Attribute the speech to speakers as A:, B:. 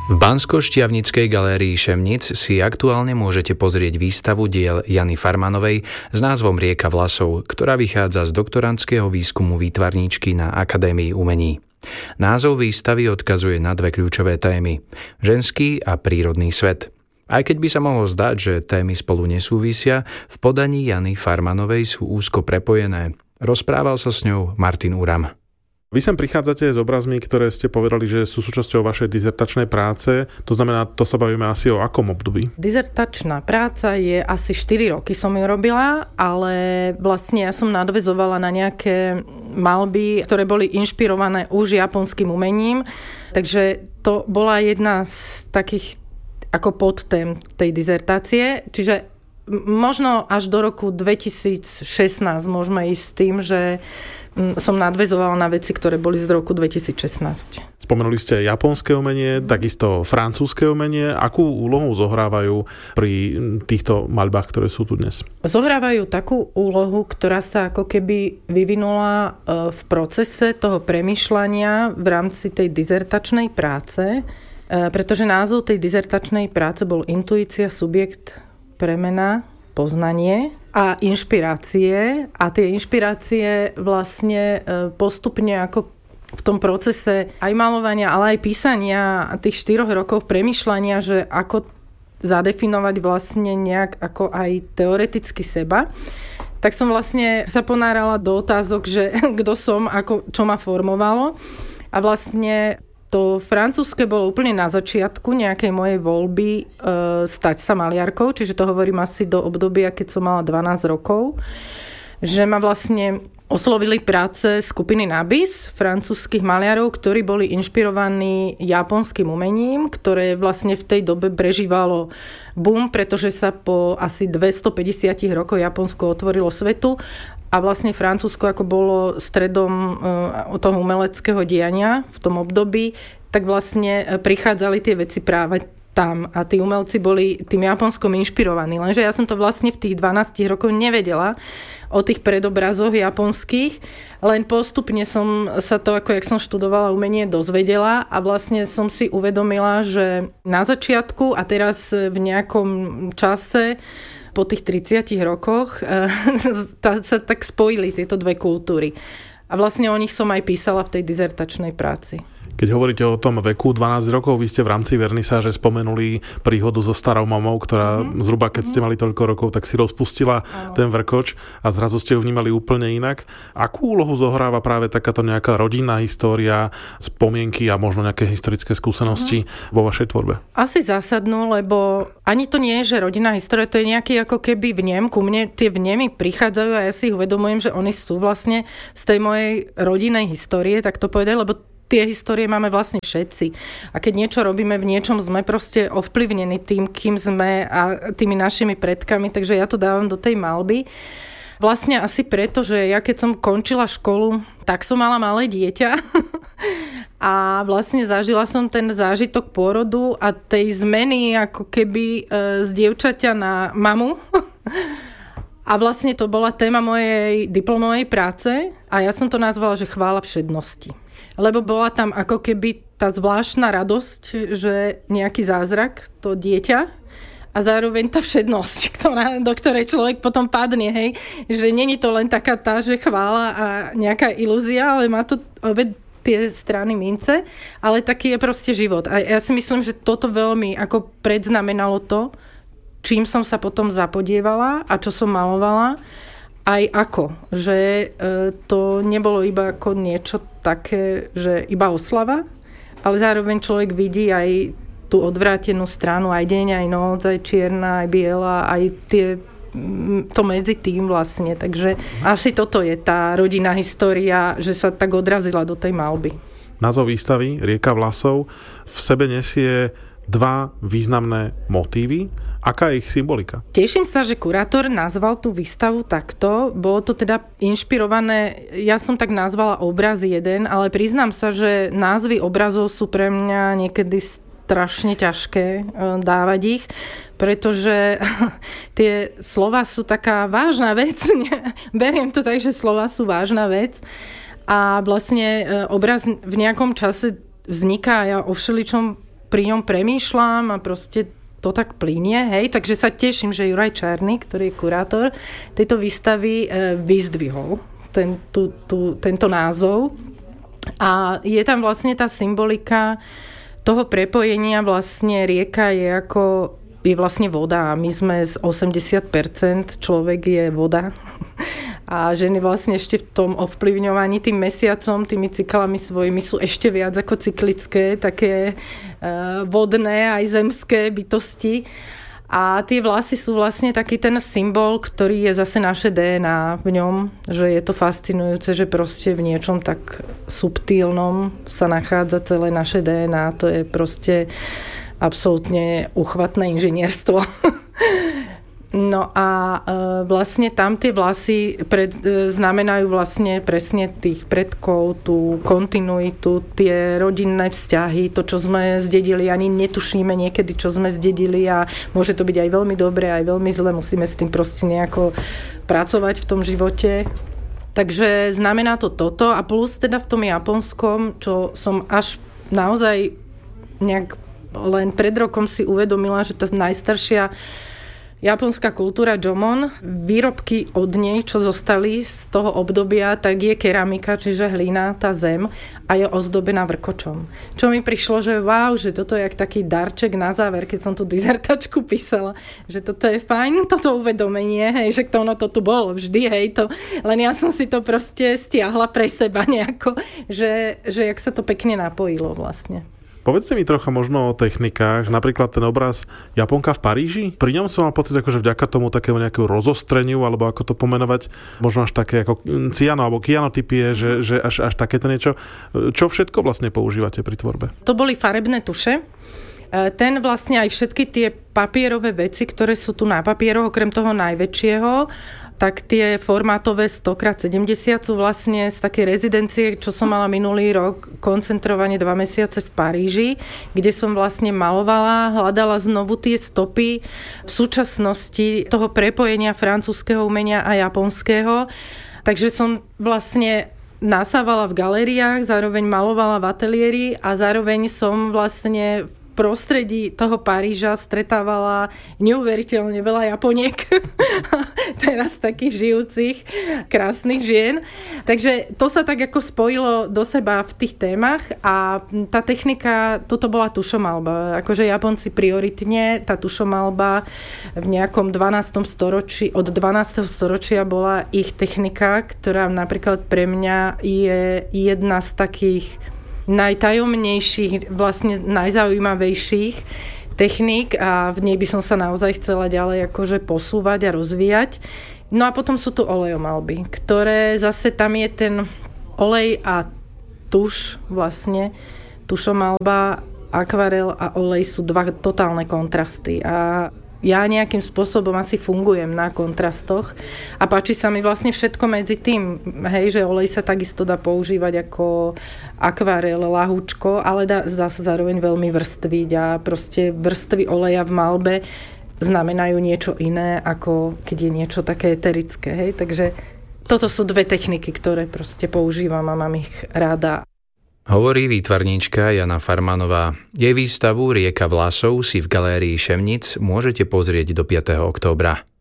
A: V Banskoštiavnickej galérii Šemnic si aktuálne môžete pozrieť výstavu diel Jany Farmanovej s názvom Rieka vlasov, ktorá vychádza z doktorandského výskumu výtvarníčky na Akadémii umení. Názov výstavy odkazuje na dve kľúčové témy: ženský a prírodný svet. Aj keď by sa mohlo zdať, že témy spolu nesúvisia, v podaní Jany Farmanovej sú úzko prepojené. Rozprával sa s ňou Martin Uram.
B: Vy sem prichádzate s obrazmi, ktoré ste povedali, že sú súčasťou vašej dizertačnej práce. To znamená, to sa bavíme asi o akom období?
C: Dizertačná práca je asi 4 roky som ju robila, ale vlastne ja som nadväzovala na nejaké maľby, ktoré boli inšpirované už japonským umením. Takže to bola jedna z takých ako podtém tej dizertácie. Čiže možno až do roku 2016 môžeme ísť s tým, že som nadväzovala na veci, ktoré boli z roku 2016.
B: Spomenuli ste japonské umenie, takisto francúzske umenie. Akú úlohu zohrávajú pri týchto maľbách, ktoré sú tu dnes? Zohrávajú
C: takú úlohu, ktorá sa ako keby vyvinula v procese toho premýšľania v rámci tej dizertačnej práce, pretože názov tej dizertačnej práce bol Intuícia, subjekt, premena, poznanie a inšpirácie. A tie inšpirácie vlastne postupne ako v tom procese aj malovania, ale aj písania tých 4 rokov premýšľania, že ako zadefinovať vlastne nejak ako aj teoreticky seba, tak som vlastne sa ponárala do otázok, že kto som, ako, čo ma formovalo. A vlastne to francúzske bolo úplne na začiatku nejakej mojej voľby stať sa maliarkou, čiže to hovorím asi do obdobia, keď som mala 12 rokov, že ma vlastne oslovili práce skupiny Nabis, francúzskych maliarov, ktorí boli inšpirovaní japonským umením, ktoré vlastne v tej dobe prežívalo boom, pretože sa po asi 250 rokoch Japonsko otvorilo svetu. A vlastne Francúzsko ako bolo stredom toho umeleckého diania v tom období, tak vlastne prichádzali tie veci práve tam a tí umelci boli tým Japonskom inšpirovaní. Lenže ja som to vlastne v tých 12 rokoch nevedela o tých predobrazoch japonských, len postupne som sa to, ako jak som študovala umenie, dozvedela a vlastne som si uvedomila, že na začiatku a teraz v nejakom čase po tých 30 rokoch sa tak spojili tieto dve kultúry. A vlastne o nich som aj písala v tej dizertačnej práci.
B: Keď hovoríte o tom veku 12 rokov, vy ste v rámci vernisáže spomenuli príhodu so starou mamou, ktorá zhruba keď ste mali toľko rokov, tak si rozpustila ten vrkoč a zrazu ste ho vnímali úplne inak. Akú úlohu zohráva práve takáto nejaká rodinná história, spomienky a možno nejaké historické skúsenosti vo vašej tvorbe?
C: Asi zásadnú, lebo ani to nie je, že rodinná história, to je nejaký ako keby vnem. Ku mne tie vnemy prichádzajú a ja si ich uvedomujem, že oni sú vlastne z tej mojej rodinnej histórie, tak to povedať, lebo tie histórie máme vlastne všetci. A keď niečo robíme, v niečom sme proste ovplyvnení tým, kým sme a tými našimi predkami, takže ja to dávam do tej maľby. Vlastne asi preto, že ja keď som končila školu, tak som mala malé dieťa a vlastne zažila som ten zážitok pôrodu a tej zmeny ako keby z dievčaťa na mamu. A vlastne to bola téma mojej diplomovej práce a ja som to nazvala, že chvála všednosti. Lebo bola tam ako keby tá zvláštna radosť, že nejaký zázrak, to dieťa, a zároveň tá všednosť, do ktorej človek potom padne, hej. Že není to len taká tá, že chvála a nejaká ilúzia, ale má to obe tie strany mince, ale taký je proste život. A ja si myslím, že toto veľmi ako predznamenalo to, čím som sa potom zapodievala a čo som malovala, aj ako. Že to nebolo iba ako niečo také, že iba oslava, ale zároveň človek vidí aj tú odvrátenú stranu, aj deň, aj noc, aj čierna, aj biela, aj to medzi tým vlastne. Takže asi toto je tá rodinná história, že sa tak odrazila do tej maľby.
B: Názov výstavy Rieka vlasov v sebe nesie dva významné motívy. Aká je ich symbolika?
C: Teším sa, že kurátor nazval tú výstavu takto. Bolo to teda inšpirované, ja som tak nazvala obraz jeden, ale priznám sa, že názvy obrazov sú pre mňa niekedy strašne ťažké dávať ich, pretože tie slova sú taká vážna vec. Beriem to tak, že slova sú vážna vec a vlastne obraz v nejakom čase vzniká a ja o všeličom pri ňom premýšľam a proste to tak plynie, hej. Takže sa teším, že Juraj Čarný, ktorý je kurátor tejto výstavy, vyzdvihol tento názov. A je tam vlastne tá symbolika toho prepojenia, vlastne rieka je vlastne voda a my sme z 80%, človek je voda. A ženy vlastne ešte v tom ovplyvňovaní tým mesiacom, tými cyklami svojimi sú ešte viac ako cyklické, také vodné aj zemské bytosti. A tie vlasy sú vlastne taký ten symbol, ktorý je zase naše DNA v ňom, že je to fascinujúce, že proste v niečom tak subtilnom sa nachádza celé naše DNA. To je proste absolútne uchvatné inžinierstvo. No a vlastne tam tie vlasy znamenajú vlastne presne tých predkov, tú kontinuitu, tie rodinné vzťahy, to, čo sme zdedili, ani netušíme niekedy, čo sme zdedili a môže to byť aj veľmi dobré, aj veľmi zle, musíme s tým proste nejako pracovať v tom živote. Takže znamená to toto a plus teda v tom japonskom, čo som až naozaj nejak len pred rokom si uvedomila, že tá najstaršia japonská kultúra Jomon, výrobky od nej, čo zostali z toho obdobia, tak je keramika, čiže hlina, tá zem a je ozdobená vrkočom. Čo mi prišlo, že wow, že toto je jak taký darček na záver, keď som tú dizertačku písala, že toto je fajn, toto uvedomenie, hej, že ono to tu bolo vždy, hej, to, len ja som si to proste stiahla pre seba nejako, že jak sa to pekne napojilo vlastne.
B: Povedzte mi trocha možno o technikách, napríklad ten obraz Japonka v Paríži. Pri ňom som mal pocit, akože vďaka tomu takému nejakému rozostreniu, alebo ako to pomenovať, možno až také ako cyano alebo kianotypie, že až takéto niečo. Čo všetko vlastne používate pri tvorbe?
C: To boli farebné tuše. Ten vlastne aj všetky tie papierové veci, ktoré sú tu na papieroch, okrem toho najväčšieho, tak tie formátové 100x70 sú vlastne z takej rezidencie, čo som mala minulý rok, koncentrovane 2 mesiace v Paríži, kde som vlastne malovala, hľadala znovu tie stopy v súčasnosti toho prepojenia francúzskeho umenia a japonského. Takže som vlastne nasávala v galériách, zároveň malovala v ateliéri a zároveň som vlastne v prostredí toho Paríža stretávala neuveriteľne veľa Japoniek. Teraz takých žijúcich, krásnych žien. Takže to sa tak ako spojilo do seba v tých témach a tá technika, toto bola tušomalba. Akože Japonci prioritne, tá tušomalba v nejakom 12. storočí, od 12. storočia bola ich technika, ktorá napríklad pre mňa je jedna z takých najtajomnejších, vlastne najzaujímavejších techník a v nej by som sa naozaj chcela ďalej akože posúvať a rozvíjať. No a potom sú tu olejomalby, ktoré zase tam je ten olej a tuš vlastne, tušomalba, akvarel a olej sú dva totálne kontrasty a ja nejakým spôsobom asi fungujem na kontrastoch a páči sa mi vlastne všetko medzi tým, hej, že olej sa takisto dá používať ako akvarel, lahúčko, ale dá sa zároveň veľmi vrstviť a proste vrstvy oleja v malbe znamenajú niečo iné, ako keď je niečo také eterické, hej, takže toto sú dve techniky, ktoré proste používam a mám ich rada.
A: Hovorí výtvarníčka Jana Farmanová. Jej výstavu Rieka vlasov si v galérii Šemnic môžete pozrieť do 5. októbra.